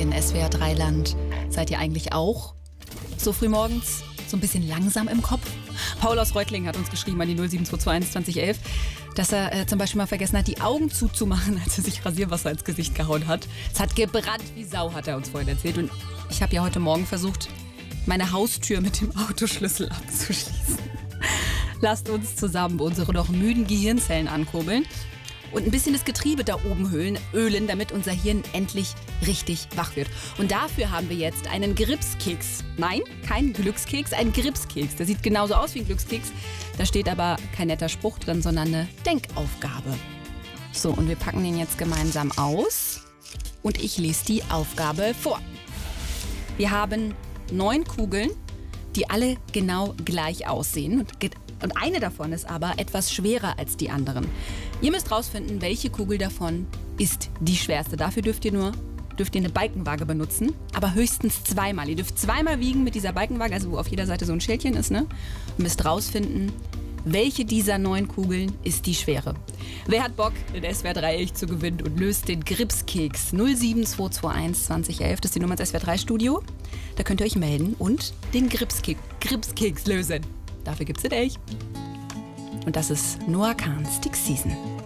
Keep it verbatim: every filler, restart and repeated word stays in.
in S W R drei Land. Seid ihr eigentlich auch so früh morgens so ein bisschen langsam im Kopf? Paul aus Reutlingen hat uns geschrieben an die null sieben zwei zwei eins zwanzig elf, dass er äh, zum Beispiel mal vergessen hat, die Augen zuzumachen, als er sich Rasierwasser ins Gesicht gehauen hat. Es hat gebrannt wie Sau, hat er uns vorhin erzählt. Und ich habe ja heute Morgen versucht, meine Haustür mit dem Autoschlüssel abzuschließen. Lasst uns zusammen unsere noch müden Gehirnzellen ankurbeln und ein bisschen das Getriebe da oben höhlen, ölen, damit unser Hirn endlich richtig wach wird. Und dafür haben wir jetzt einen Gripskeks. Nein, kein Glückskeks, ein Gripskeks. Der sieht genauso aus wie ein Glückskeks. Da steht aber kein netter Spruch drin, sondern eine Denkaufgabe. So, und wir packen den jetzt gemeinsam aus und ich lese die Aufgabe vor. Wir haben neun Kugeln, die alle genau gleich aussehen. Und Und eine davon ist aber etwas schwerer als die anderen. Ihr müsst rausfinden, welche Kugel davon ist die schwerste. Dafür dürft ihr nur dürft ihr eine Balkenwaage benutzen, aber höchstens zweimal. Ihr dürft zweimal wiegen mit dieser Balkenwaage, also wo auf jeder Seite so ein Schildchen ist, ne? Und müsst rausfinden, welche dieser neun Kugeln ist die schwere. Wer hat Bock, den S W R drei Elch zu gewinnen und löst den Gripskeks? null sieben zwei zwei eins zwanzig elf, das ist die Nummer ins S W R drei Studio. Da könnt ihr euch melden und den Gripskeks, Gripskeks lösen. Dafür gibt's den Elch. Und das ist Noah Kahns Stick Season.